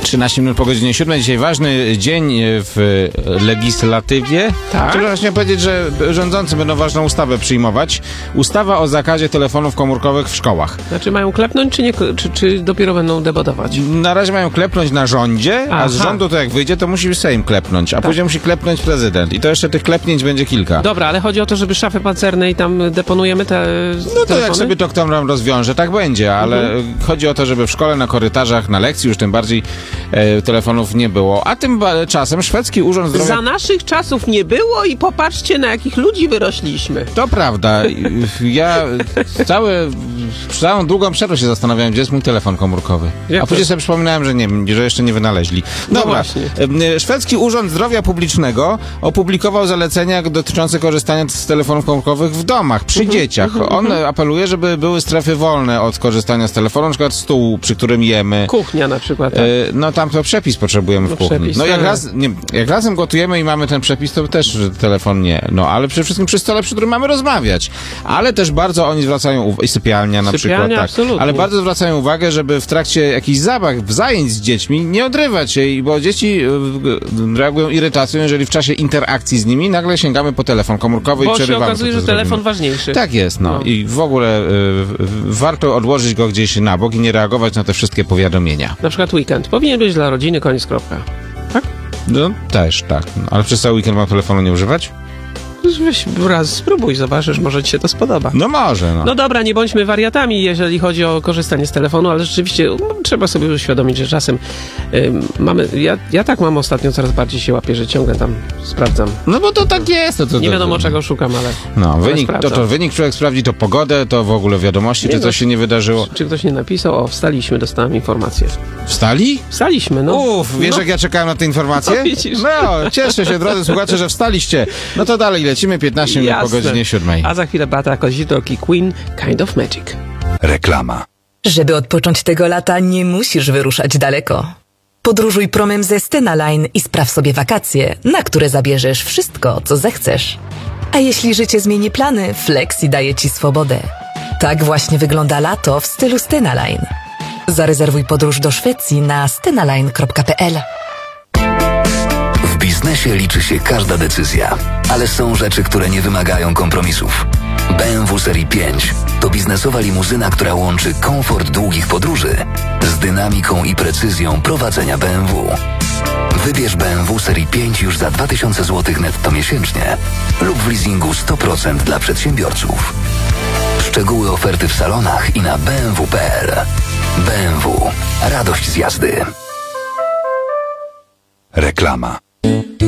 13 minut po godzinie 7. Dzisiaj ważny dzień w legislatywie. Tak? Chciałbym właśnie powiedzieć, że rządzący będą ważną ustawę przyjmować. Ustawa o zakazie telefonów komórkowych w szkołach. Znaczy mają klepnąć, czy nie, czy dopiero będą debatować? Na razie mają klepnąć na rządzie, a z Aha. rządu to jak wyjdzie, to musi Sejm klepnąć, a później musi klepnąć prezydent. I to jeszcze tych klepnięć będzie kilka. Dobra, ale chodzi o to, żeby szafy pancerne i tam deponujemy te No to telefony? jak sobie to kto nam rozwiąże, tak będzie, ale chodzi o to, żeby w szkole, na korytarzach, na lekcji już tym bardziej telefonów nie było. A tymczasem szwedzki urząd zdrowia... Za naszych czasów nie było i popatrzcie, na jakich ludzi wyrośliśmy. To prawda. Ja całą długą przerwę się zastanawiałem, gdzie jest mój telefon komórkowy. Jak A później to? sobie przypominałem, że nie, że jeszcze nie wynaleźli. No Dobra. właśnie. Szwedzki Urząd Zdrowia Publicznego opublikował zalecenia dotyczące korzystania z telefonów komórkowych w domach, przy dzieciach. On apeluje, żeby były strefy wolne od korzystania z telefonu, na przykład stół, przy którym jemy. Kuchnia na przykład. Tak. No tam to przepis potrzebujemy w No kuchni. przepis, No jak, tak. jak razem gotujemy i mamy ten przepis, to też telefon nie. No ale przede wszystkim przy stole, przy którym mamy rozmawiać. Ale też bardzo oni zwracają uwagę, i sypialnia na Sypialnia, przykład, tak. absolutnie. Ale bardzo zwracają uwagę, żeby w trakcie jakichś zabaw, zajęć z dziećmi nie odrywać się, bo dzieci reagują irytacją, jeżeli w czasie interakcji z nimi nagle sięgamy po telefon komórkowy i Bo się przerywamy. okazuje, to, co że telefon zrobimy. ważniejszy. Tak jest, no. No. I w ogóle warto odłożyć go gdzieś na bok i nie reagować na te wszystkie powiadomienia. Na przykład weekend. Powinien być dla rodziny, koniec, kropka. Tak? No, też, tak. No, ale przez cały weekend mam telefonu nie używać? Weź raz spróbuj, zobaczysz, może ci się to spodoba. No może, no. No dobra, nie bądźmy wariatami, jeżeli chodzi o korzystanie z telefonu, ale rzeczywiście trzeba sobie uświadomić, że czasem mamy... Ja tak mam ostatnio, coraz bardziej się łapię, że ciągle tam sprawdzam. No bo to tak jest. To Nie wiadomo, czego szukam, ale... No, wynik, sprawdzam. to wynik człowiek sprawdzi, to pogodę, to w ogóle wiadomości, Nie, czy no, coś się nie wydarzyło. Czy ktoś nie napisał? O, wstaliśmy, dostałem informację. Wstali? Wstaliśmy, no. Wiesz, no. jak ja czekałem na te informacje? No, widzisz. No, cieszę się, drodzy słuchacze, że wstaliście. No to dalej lecimy, 15 minut po Jasne. godzinie 7. A za chwilę Beata Kozidok i Queen, Kind of Magic. Reklama. Żeby odpocząć tego lata, nie musisz wyruszać daleko. Podróżuj promem ze Stena Line i spraw sobie wakacje, na które zabierzesz wszystko, co zechcesz. A jeśli życie zmieni plany, Flexi daje Ci swobodę. Tak właśnie wygląda lato w stylu Stena Line. Zarezerwuj podróż do Szwecji na stenaline.pl. W biznesie liczy się każda decyzja, ale są rzeczy, które nie wymagają kompromisów. BMW Serii 5 to biznesowa limuzyna, która łączy komfort długich podróży z dynamiką i precyzją prowadzenia BMW. Wybierz BMW Serii 5 już za 2000 zł netto miesięcznie lub w leasingu 100% dla przedsiębiorców. Szczegóły oferty w salonach i na bmw.pl. BMW. Radość z jazdy. Reklama.